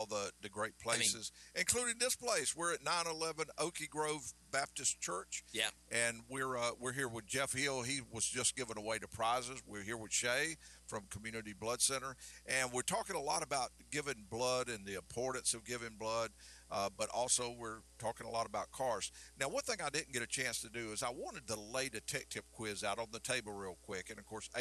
the great places, including this place. We're at 911 Okie Grove Baptist Church. Yeah. And we're here with Jeff Hill. He was just giving away the prizes. We're here with Shay from Community Blood Center. And we're talking a lot about giving blood and the importance of giving blood, but also we're talking a lot about cars. Now, one thing I didn't get a chance to do is I wanted to lay the tech tip quiz out on the table real quick. And, of course,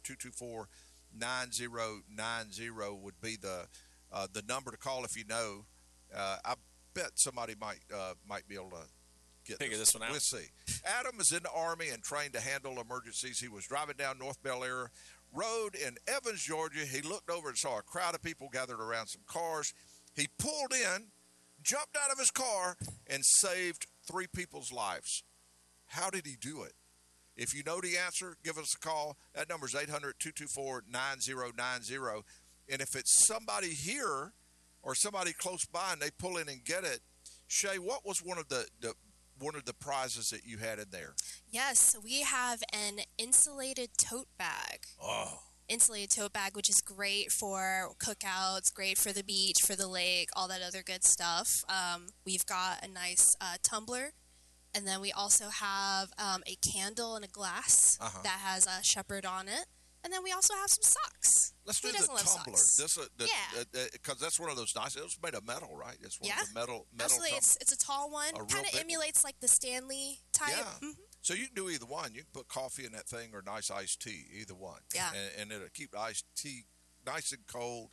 800-224-9090 would be the number to call if you know. I bet somebody might be able to figure this one out. We'll see. Adam is in the Army and trained to handle emergencies. He was driving down North Bel Air Road in Evans, Georgia. He looked over and saw a crowd of people gathered around some cars. He pulled in, jumped out of his car, and saved 3 people's lives. How did he do it? If you know the answer, give us a call. That number is 800-224-9090. And if it's somebody here or somebody close by and they pull in and get it, Shay, what was one of the prizes that you had in there? Yes, we have an insulated tote bag. Oh. Insulated tote bag, which is great for cookouts, great for the beach, for the lake, all that other good stuff. We've got a nice tumbler, and then we also have a candle and a glass that has a shepherd on it. And then we also have some socks. Let's do the tumbler. Because that's one of those nice. It was made of metal, right? It's one of the metal. Absolutely, it's a tall one. Kind of emulates like the Stanley type. Yeah. Mm-hmm. So you can do either one. You can put coffee in that thing or nice iced tea. Either one. Yeah. And it'll keep the iced tea nice and cold,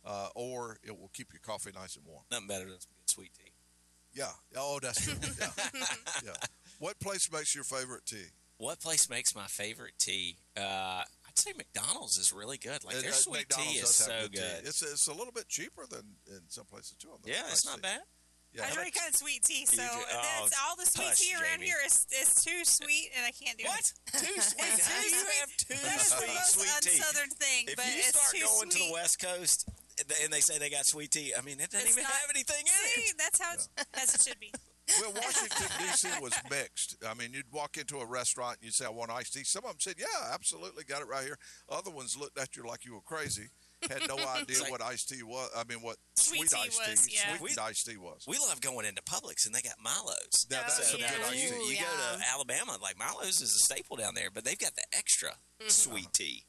or it will keep your coffee nice and warm. Nothing better than some good sweet tea. Yeah. Oh, that's true. Yeah. Yeah. What place makes your favorite tea? What place makes my favorite tea? I'd say McDonald's is really good. Like their sweet tea is so good. It's a little bit cheaper than in some places too. Yeah, it's not bad. Yeah. I drink kind of sweet tea, so that's all the sweet tea around here is too sweet, and I can't do it. Too sweet? How do you have too sweet tea? Unsouthern thing, if but you it's start too going sweet. to the West Coast and they say they got sweet tea, I mean, it doesn't even have anything in it. That's how as it should be. Well, Washington, D.C. was mixed. I mean, you'd walk into a restaurant and you'd say, I want iced tea. Some of them said, yeah, absolutely, got it right here. Other ones looked at you like you were crazy, had no idea what iced tea was. I mean, what sweet iced tea, sweetened iced tea was. We love going into Publix, and they got Milo's. Now, that's some good iced tea. You go to Alabama, like Milo's is a staple down there, but they've got the extra sweet tea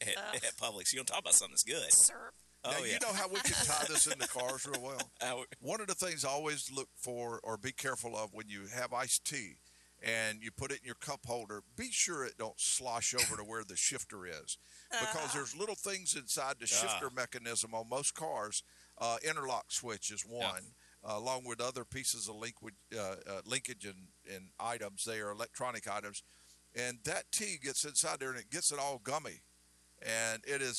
at Publix. You're going to talk about something that's good. Syrup. Now, you know how we can tie this into cars real well? One of the things I always look for or be careful of when you have iced tea and you put it in your cup holder, be sure it don't slosh over to where the shifter is. Because there's little things inside the shifter mechanism on most cars. Interlock switch is one, along with other pieces of linkage and items there, electronic items. And that tea gets inside there and it gets it all gummy. And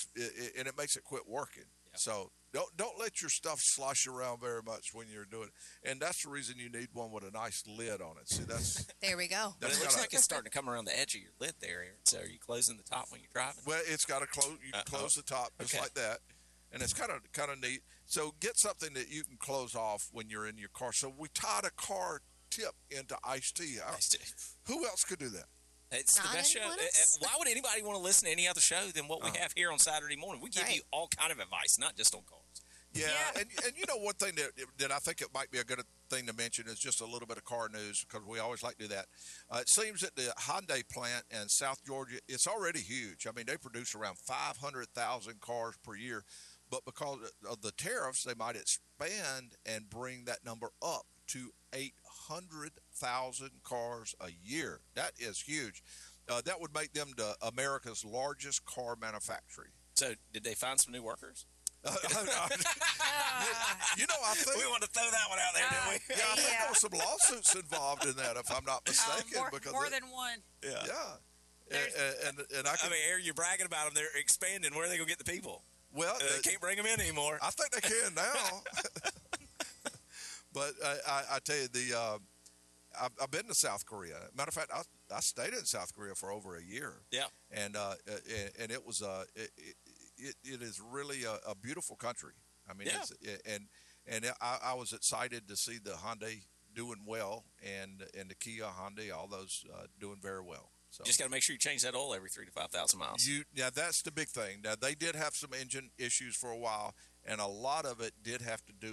it makes it quit working. Yeah. So don't let your stuff slosh around very much when you're doing it. And that's the reason you need one with a nice lid on it. See, that's there we go. But it looks like it's starting to come around the edge of your lid there, Aaron. So are you closing the top when you're driving? Well, it's got to close. You close the top just like that, and it's kind of neat. So get something that you can close off when you're in your car. So we tied a car tip into iced tea. Who else could do that? It's the best show. Why would anybody want to listen to any other show than what we have here on Saturday morning? We give you all kind of advice, not just on cars. Yeah. And you know, one thing that I think it might be a good thing to mention is just a little bit of car news, because we always like to do that. It seems that the Hyundai plant in South Georgia, it's already huge. I mean, they produce around 500,000 cars per year, but because of the tariffs, they might expand and bring that number up to 800,000 cars a year. That is huge. That would make them America's largest car manufacturer. So, did they find some new workers? You know, I think we want to throw that one out there, didn't we? Yeah, I think there were some lawsuits involved in that, if I'm not mistaken. More than one. Yeah. And I mean, Aaron, you're bragging about them. They're expanding. Where are they going to get the people? Well, they can't bring them in anymore. I think they can now. But I tell you, I've been to South Korea. Matter of fact, I stayed in South Korea for over a year. Yeah. And it was it is really a beautiful country. I mean, I was excited to see the Hyundai doing well, and the Kia, Hyundai, all those doing very well. So just got to make sure you change that oil every 3,000 to 5,000 miles. That's the big thing. Now, they did have some engine issues for a while, and a lot of it did have to do